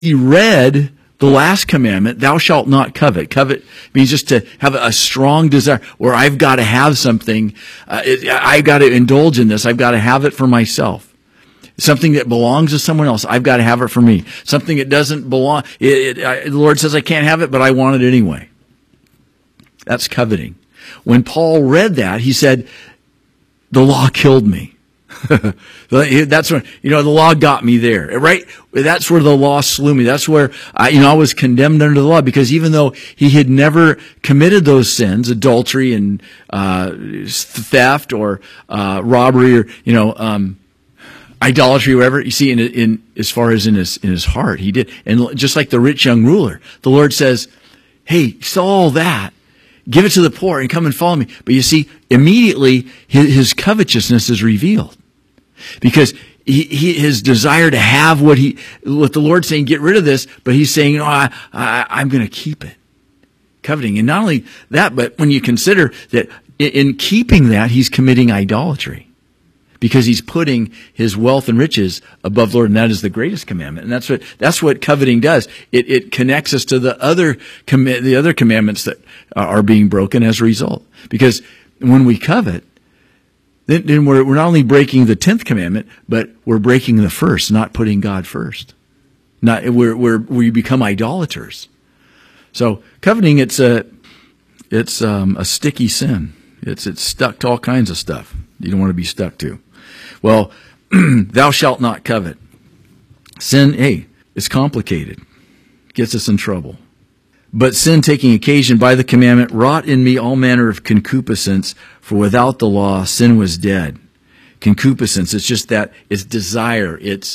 he read the last commandment, thou shalt not covet. Covet means just to have a strong desire where I've got to have something. I've got to indulge in this. I've got to have it for myself. Something that belongs to someone else. I've got to have it for me. Something that doesn't belong. The Lord says I can't have it, but I want it anyway. That's coveting. When Paul read that, he said, the law killed me. That's when, the law got me there, right? That's where the law slew me. That's where, I was condemned under the law, because even though he had never committed those sins, adultery and, theft or, robbery or, idolatry, whatever, you see, in as far as in his heart, he did. And just like the rich young ruler, the Lord says, hey, sell all that, give it to the poor and come and follow me. But you see, immediately his covetousness is revealed. Because his desire to have what the Lord's saying, get rid of this, but he's saying, I'm going to keep it. Coveting. And not only that, but when you consider that in keeping that, he's committing idolatry. Because he's putting his wealth and riches above the Lord, and that is the greatest commandment. And that's what coveting does. It connects us to the other commandments that are being broken as a result. Because when we covet, then we're not only breaking the 10th commandment, but we're breaking the first, not putting God first. We become idolaters. So coveting, it's a sticky sin. It's stuck to all kinds of stuff you don't want to be stuck to. Well, thou shalt not covet. Sin, it's complicated. Gets us in trouble. But sin, taking occasion by the commandment, wrought in me all manner of concupiscence, for without the law sin was dead. Concupiscence, it's just that, it's desire, it's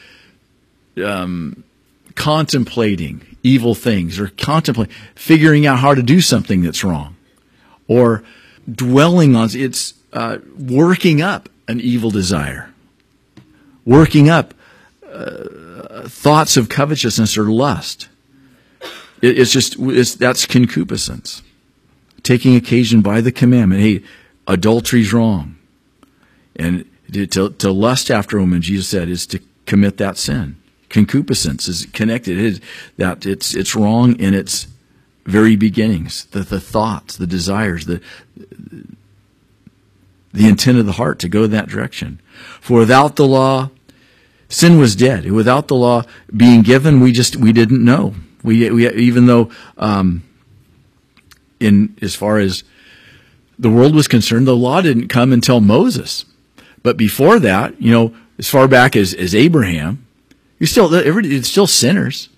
contemplating evil things, or figuring out how to do something that's wrong, or dwelling on, it's working up an evil desire, working up thoughts of covetousness or lust. That's concupiscence. Taking occasion by the commandment. Hey, adultery's wrong. And to lust after a woman, Jesus said, is to commit that sin. Concupiscence is connected. It's wrong in its very beginnings. The thoughts, the desires, the intent of the heart to go in that direction. For without the law, sin was dead. Without the law being given, we didn't know. We even though, as far as the world was concerned, the law didn't come until Moses. But before that, as far back as Abraham, it's still sinners.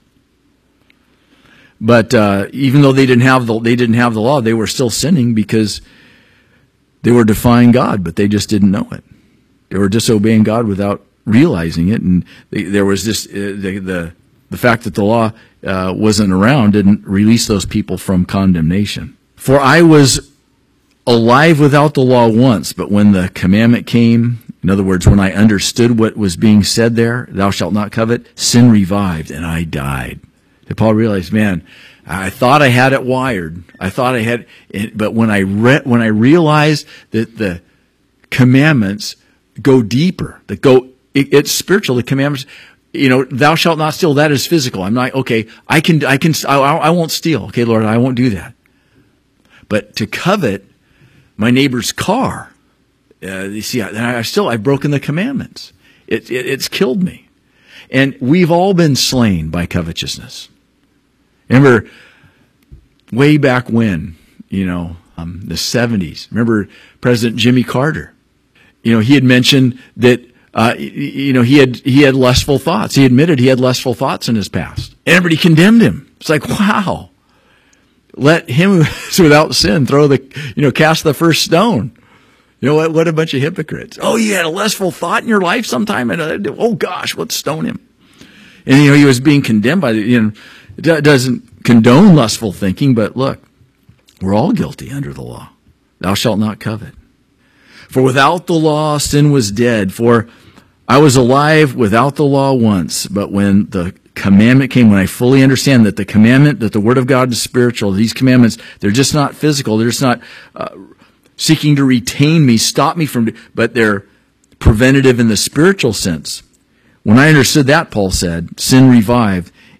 But even though they didn't have the law, they were still sinning because they were defying God, but they just didn't know it. They were disobeying God without realizing it, and there was this the fact that the law wasn't around didn't release those people from condemnation. For I was alive without the law once, but when the commandment came, in other words, when I understood what was being said there, thou shalt not covet, sin revived, and I died. And Paul realized, man, I thought I had it wired. I thought I had it, but when I realized that the commandments go deeper, it's spiritual. The commandments, thou shalt not steal. That is physical. I'm not, okay, I won't steal. Okay, Lord, I won't do that. But to covet my neighbor's car, you see, I've broken the commandments. It's killed me. And we've all been slain by covetousness. Remember, way back when, the 70s, remember President Jimmy Carter? He had mentioned that, he had lustful thoughts. He admitted he had lustful thoughts in his past. Everybody condemned him. It's like, wow. Let him who is without sin cast the first stone. What a bunch of hypocrites. Oh, you had a lustful thought in your life sometime? And, oh gosh, let's stone him. And, he was being condemned by it doesn't condone lustful thinking, but look, we're all guilty under the law. Thou shalt not covet. For without the law, sin was dead. For I was alive without the law once, but when the commandment came, when I fully understand that the commandment, that the Word of God is spiritual, these commandments, they're just not physical, they're just not seeking to retain me, stop me from, but they're preventative in the spiritual sense. When I understood that, Paul said, sin revived,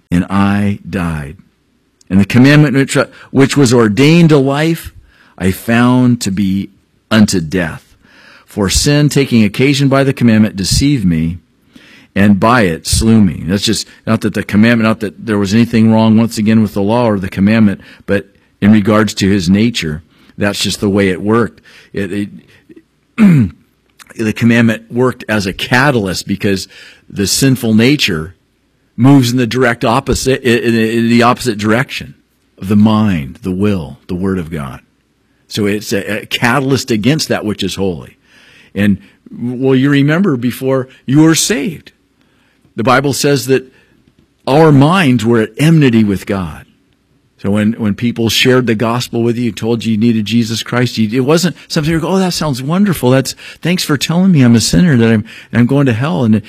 and I died. And the commandment which was ordained to life, I found to be unto death. For sin, taking occasion by the commandment, deceived me, and by it slew me. That's just not that the commandment, not that there was anything wrong once again with the law or the commandment, but in regards to his nature, that's just the way it worked. The commandment worked as a catalyst because the sinful nature moves in the opposite direction of the mind, the will, the Word of God. So it's a catalyst against that which is holy. And, well, you remember before you were saved, the Bible says that our minds were at enmity with God. So when people shared the gospel with you, told you needed Jesus Christ, it wasn't something you go, oh, that sounds wonderful. Thanks for telling me I'm a sinner, that I'm going to hell. And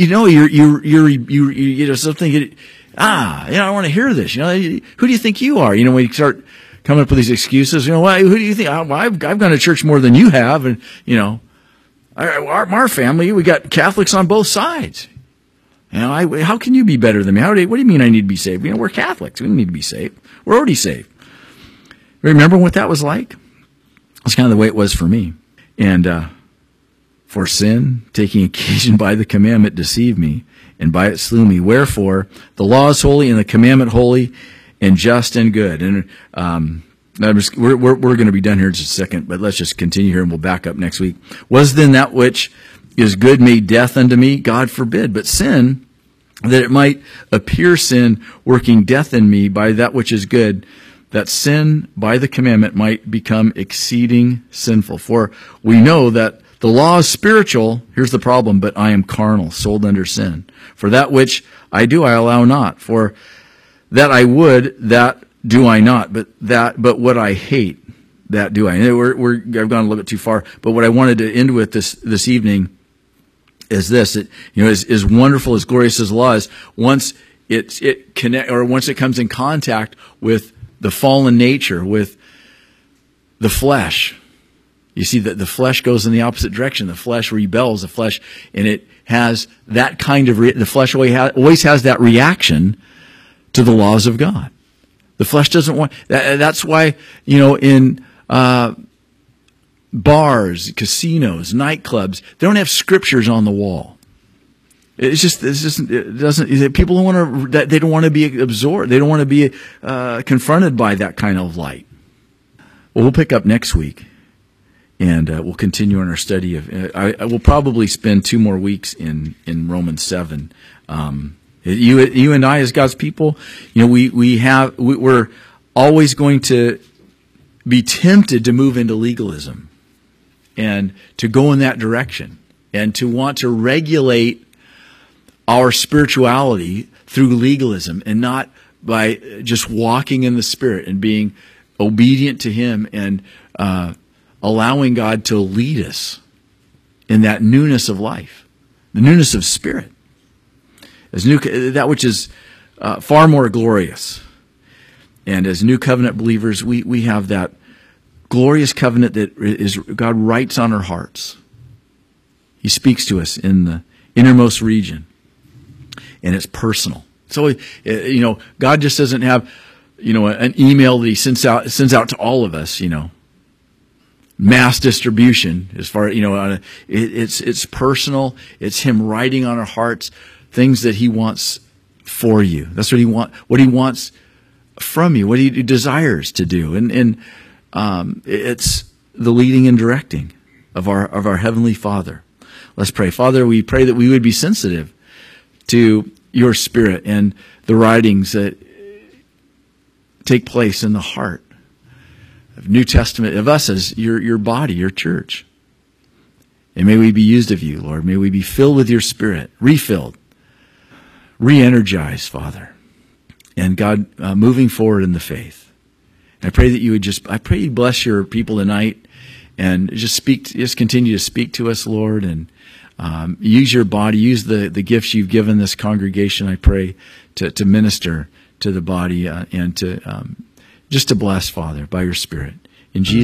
you're something. I want to hear this. Who do you think you are? When you start coming up with these excuses, who do you think? I've gone to church more than you have, and our family, we got Catholics on both sides. How can you be better than me? What do you mean I need to be saved? We're Catholics. We don't need to be saved. We're already saved. Remember what that was like? That's kind of the way it was for me. And for sin, taking occasion by the commandment, deceived me, and by it slew me. Wherefore, the law is holy, and the commandment holy, and just and good. And we're going to be done here in just a second, but let's just continue here, and we'll back up next week. Was then that which is good made death unto me? God forbid. But sin, that it might appear sin, working death in me by that which is good, that sin by the commandment might become exceeding sinful. For we know that the law is spiritual. Here's the problem: but I am carnal, sold under sin. For that which I do, I allow not. For that I would, that do I not. But what I hate, that do I. I've gone a little bit too far. But what I wanted to end with this evening is this: as wonderful, as glorious as law is, once it comes in contact with the fallen nature, with the flesh. You see that the flesh goes in the opposite direction. The flesh rebels. The flesh, and it has that kind of the flesh always has that reaction to the laws of God. The flesh doesn't want. That's why in bars, casinos, nightclubs, they don't have scriptures on the wall. It doesn't. People don't want to. They don't want to be absorbed. They don't want to be confronted by that kind of light. Well, we'll pick up next week, and we'll continue in our study of. I will probably spend 2 more weeks in Romans 7. You and I, as God's people, we're always going to be tempted to move into legalism and to go in that direction and to want to regulate our spirituality through legalism and not by just walking in the Spirit and being obedient to Him and allowing God to lead us in that newness of life, the newness of spirit, that which is far more glorious. And as New Covenant believers, we have that glorious covenant that is God writes on our hearts. He speaks to us in the innermost region, and it's personal. So God just doesn't have an email that He sends out to all of us. Mass distribution as far it's personal. It's Him writing on our hearts things that He wants for you. That's what He wants from you, what He desires to do, and it's the leading and directing of our Heavenly Father. Let's pray. Father, we pray that we would be sensitive to Your Spirit and the writings that take place in the heart of New Testament, of us as your body, your church. And may we be used of You, Lord. May we be filled with Your Spirit, refilled, re-energized, Father. And God, moving forward in the faith. And I pray that You would I pray You bless Your people tonight and just continue to speak to us, Lord, and use Your body, use the gifts You've given this congregation, I pray, to minister to the body and to just to bless, Father, by Your Spirit. In Jesus'